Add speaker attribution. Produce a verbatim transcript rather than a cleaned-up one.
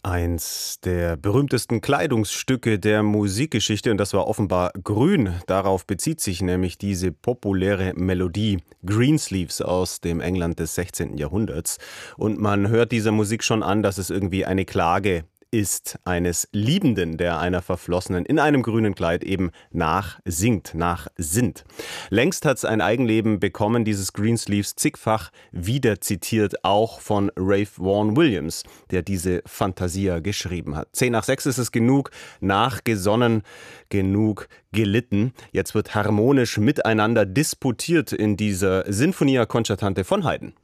Speaker 1: Eins der berühmtesten Kleidungsstücke der Musikgeschichte, und das war offenbar grün. Darauf bezieht sich nämlich diese populäre Melodie Greensleeves aus dem England des sechzehnten. Jahrhunderts. Und man hört dieser Musik schon an, dass es irgendwie eine Klage ist eines Liebenden, der einer Verflossenen in einem grünen Kleid eben nachsingt, nachsinnt. Längst hat es ein Eigenleben bekommen, dieses Greensleeves, zigfach wieder zitiert, auch von Ralph Vaughan Williams, der diese Fantasia geschrieben hat. Zehn nach sechs ist es genug nachgesonnen, genug gelitten. Jetzt wird harmonisch miteinander disputiert in dieser Sinfonia Concertante von Haydn.